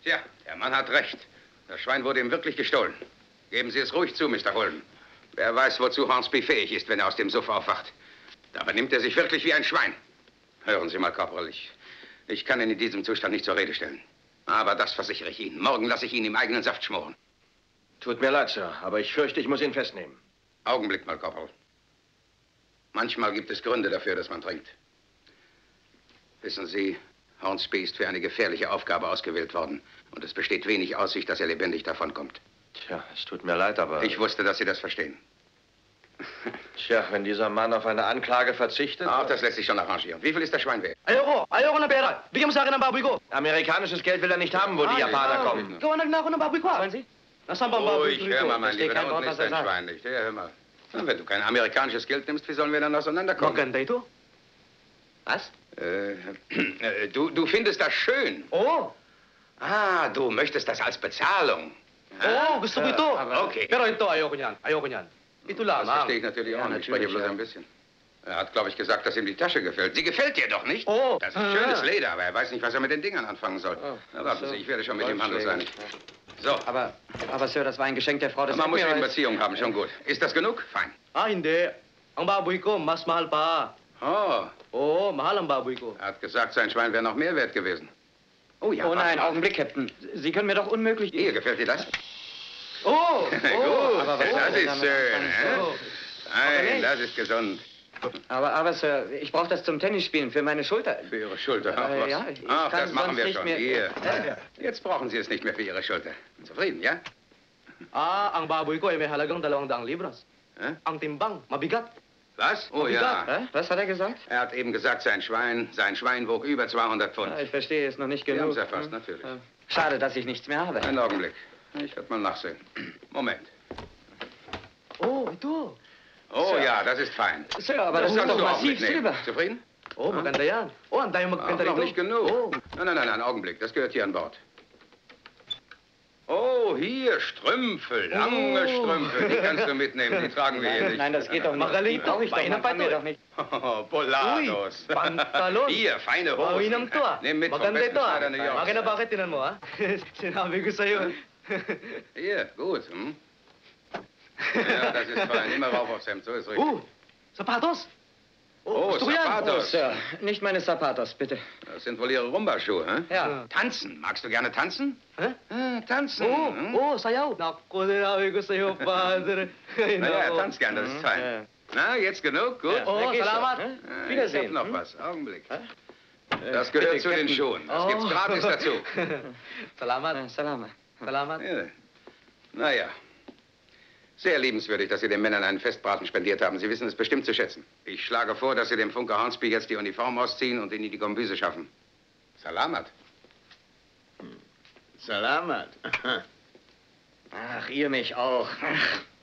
Tja, der Mann hat recht. Das Schwein wurde ihm wirklich gestohlen. Geben Sie es ruhig zu, Mr. Holden. Wer weiß, wozu Hornsby fähig ist, wenn er aus dem Suff aufwacht. Da benimmt er sich wirklich wie ein Schwein. Hören Sie mal, Corporal, ich kann ihn in diesem Zustand nicht zur Rede stellen. Aber das versichere ich Ihnen. Morgen lasse ich ihn im eigenen Saft schmoren. Tut mir leid, Sir, aber ich fürchte, ich muss ihn festnehmen. Augenblick mal, Corporal. Manchmal gibt es Gründe dafür, dass man trinkt. Wissen Sie, Hornsby ist für eine gefährliche Aufgabe ausgewählt worden. Und es besteht wenig Aussicht, dass er lebendig davonkommt. Tja, es tut mir leid, aber... Ich wusste, dass Sie das verstehen. Tja, wenn dieser Mann auf eine Anklage verzichtet... Ach, das lässt sich schon arrangieren. Wie viel ist das Schwein wert? Ayoko na pera. Bigyan mo sa akin ang baboy ko. Amerikanisches Geld will er nicht haben, wo die Japaner kommen. Gawanag na ako ng baboy ko. Wollen Sie? Nasaan ba ang baboy ko? Hör mal, mein Lieber, da unten ist ein Schwein nicht. Ja, hör mal. Na, wenn du kein amerikanisches Geld nimmst, wie sollen wir dann auseinanderkommen? Maganda ito. Was? Du findest das schön? Oh. Ah, du möchtest das als Bezahlung. Oh, gusto ko ito. Okay. Pero ito, ayoko niyan. Ayoko niyan. Ito lamang. Das verstehe ich natürlich auch nicht. Ich spreche bloß ein bisschen. Er hat, glaube ich, gesagt, dass ihm die Tasche gefällt. Sie gefällt dir doch nicht? Oh. Das ist schönes Leder, aber er weiß nicht, was er mit den Dingern anfangen soll. Na, warten Sie, ich werde schon mit ihm handelseinig. So. Aber Sir, das war ein Geschenk der Frau des Man muss Admirals. eben Beziehung haben, schon gut. Ist das genug? Fein. Hindi. Ang baboy ko, mas mahal pa. Oh. Oo, mahal ang baboy ko. Er hat gesagt, sein Schwein wäre noch mehr wert gewesen. Oh ja. Oh nein, mal. Augenblick, Captain. Sie können mir doch unmöglich... Hier, gefällt dir das? Oh. Gut, aber was das soll ist damit schön. anfangen? Oh. Nein, das ist gesund. Aber Sir, ich brauche das zum Tennisspielen für meine Schulter. Für Ihre Schulter? Ach, was? Ja, ich Ach, kann das machen sonst wir nicht schon. mehr- Hier. Jetzt brauchen Sie es nicht mehr für Ihre Schulter. Zufrieden, ja? Ang baboy ko ay may halagang 200 libras. Hä? Ang timbang, mabigat. Was? Oh ja. Hä? Was hat er gesagt? Er hat eben gesagt, sein Schwein wog über 200 Pfund. Ich verstehe es noch nicht Sie haben genug. es erfasst, natürlich. Schade, dass ich nichts mehr habe. Einen Augenblick. Ich werde mal nachsehen. Moment. Oh, ito. Oh Sir. ja, das ist fein. Sir, aber das ist kannst doch du auch massiv mitnehmen. Silber. Zufrieden? Oh, maganda yan. Oh, ang dami Ach, maganda noch rito. nicht genug. Oh. Nein, einen Augenblick. Das gehört hier an Bord. Oh, hier, Strümpfe, lange Strümpfe. Die kannst du mitnehmen, die tragen wir hier nicht. Nein, das geht doch nicht. Magaling Brauche ich doch, Mainam man pa kann ito mir eh. doch nicht. Oh, Polados. Uy, pantalon. Hier, feine Hosen. Mainam to ah. Nimm mit vom Maganda besten ito ah. Schneider New York. Akin na bakit tinan mo ah. Sinabi ko sa'yo. Hier, gut. Hm? Ja, das ist fein. Immer rauf aufs Hemd, so ist richtig. Sapatos. Oh, gusto ko yan. Zapatos. Sir, nicht meine Zapatos, bitte. Das sind wohl Ihre Rumba-Schuhe, hä? Ja. Tanzen. Magst du gerne tanzen? Hä? Tanzen. hm? sayaw. Naku, sinabi ko sa'yo, padre. Naja, er tanzt gern, das ist fein. Ja. Na, jetzt genug? Gut. Oh, Da geht's salamat. doch, ne? Ich Wiedersehen. hab noch was. Augenblick. Hä? Das gehört bitte, zu den Captain. Schuhen. Das gibt's gratis dazu. Salamat. Salama. Salamat. Ja. Naja. Sehr liebenswürdig, dass Sie den Männern einen Festbraten spendiert haben. Sie wissen es bestimmt zu schätzen. Ich schlage vor, dass Sie dem Funker Hornsby jetzt die Uniform ausziehen und ihn in die Kombüse schaffen. Salamat. Salamat. Ach, ihr mich auch. Ach.